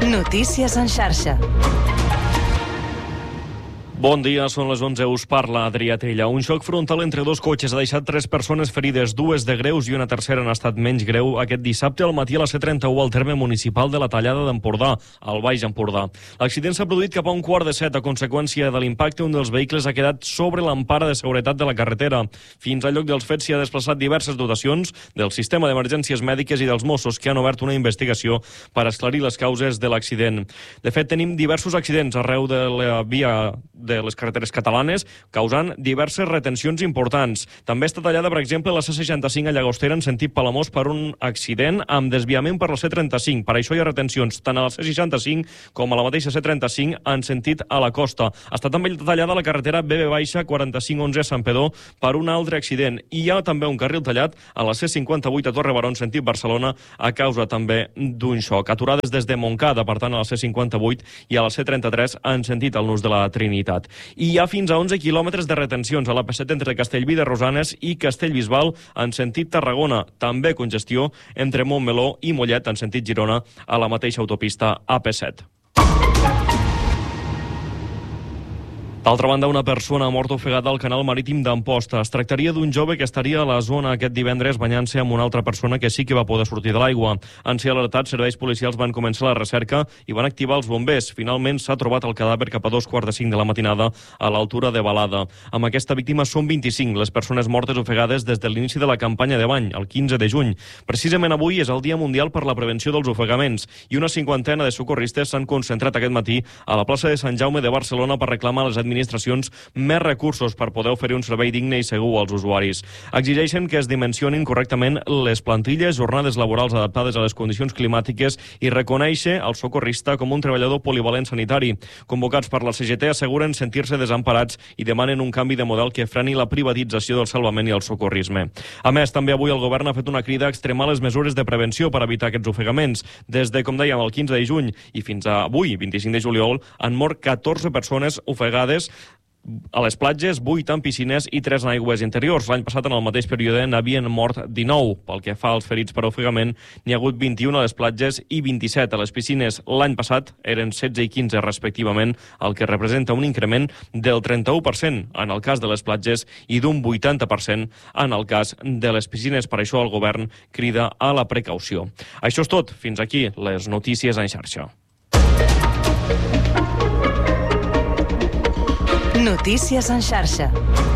Notícies en xarxa. Bon dia, són les 11, us parla Adrià Tella. Un xoc frontal entre dos cotxes ha deixat 3 persones ferides, 2 de greus i una tercera en estat menys greu aquest dissabte al matí a la C31 al terme municipal de la Tallada d'Empordà, al Baix Empordà. L'accident s'ha produït cap a 6:45 a conseqüència de l'impacte. Un dels vehicles ha quedat sobre l'empara de seguretat de la carretera. Fins al lloc dels fets s'hi ha desplaçat diverses dotacions del sistema d'emergències mèdiques i dels Mossos, que han obert una investigació per esclarir les causes de l'accident. De fet, tenim diversos accidents arreu de la via de les carreteres catalanes, causant diverses retencions importants. També està tallada, per exemple, la C65 a Llagostera en sentit Palamós per un accident amb desviament per la C35. Per això hi ha retencions tant a la C65 com a la mateixa C35 en sentit a la costa. Està també tallada la carretera BB-4511 a Santpedor per un altre accident. I hi ha també un carril tallat a la C58 a Torrebaró en sentit Barcelona a causa també d'un xoc. Aturades des de Montcada, per tant, a la C58 i a la C33 en sentit al nus de la Trinitat. I hi ha fins a 11 quilòmetres de retencions a la P7 entre Castellví de Rosanes i Castellbisbal en sentit Tarragona. També congestió entre Montmeló i Mollet en sentit Girona a la mateixa autopista AP7. D'altra banda, una persona ha mort ofegada al canal marítim d'Amposta. Es tractaria d'un jove que estaria a la zona aquest divendres banyant-se amb una altra persona que sí que va poder sortir de l'aigua. En ser alertats, serveis policials van començar la recerca i van activar els bombers. Finalment s'ha trobat el cadàver cap a 2:45 de la matinada a l'altura de Balada. Amb aquesta víctima són 25 les persones mortes ofegades des de l'inici de la campanya de bany, el 15 de juny. Precisament avui és el Dia Mundial per la Prevenció dels Ofegaments i una cinquantena de socorristes s'han concentrat aquest matí a la plaça de Sant Jaume de Barcelona per reclamar a les administracions més recursos per poder oferir un servei digne i segur als usuaris. Exigeixen que es dimensionin correctament les plantilles, jornades laborals adaptades a les condicions climàtiques i reconèixer el socorrista com un treballador polivalent sanitari. Convocats per la CGT asseguren sentir-se desemparats i demanen un canvi de model que freni la privatització del salvament i el socorrisme. A més, també avui el govern ha fet una crida a extremar les mesures de prevenció per evitar aquests ofegaments. Des de, com dèiem, el 15 de juny i fins a avui, 25 de juliol, han mort 14 persones ofegades a les platges, 8 en piscines i 3 en aigües interiors. L'any passat, en el mateix període, n'havien mort 19. Pel que fa als ferits per ofegament, n'hi ha hagut 21 a les platges i 27 a les piscines. L'any passat eren 16 i 15 respectivament, el que representa un increment del 31% en el cas de les platges i d'un 80% en el cas de les piscines. Per això el govern crida a la precaució. Això és tot. Fins aquí les notícies en xarxa. Notícies en xarxa.